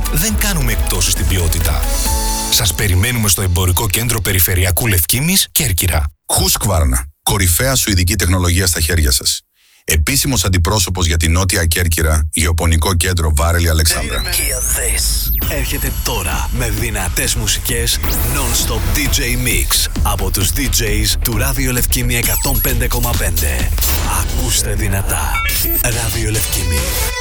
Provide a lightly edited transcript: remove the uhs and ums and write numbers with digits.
δεν κάνουμε εκπτώσεις στην ποιότητα. Σας περιμένουμε στο Εμπορικό Κέντρο Περιφερειακού Λευκήμης, Κέρκυρα. Husqvarna, κορυφαία σουηδική τεχνολογία στα χέρια σας. Επίσημος αντιπρόσωπος για την Νότια Κέρκυρα, Γεωπονικό Κέντρο Βάρελη Αλεξάνδρα. Και δες, έρχεται τώρα με δυνατές μουσικές non-stop DJ Mix από τους DJs του Ράδιο Λευκήμη 105,5. Ακούστε δυνατά. Ράδιο Λευκήμη.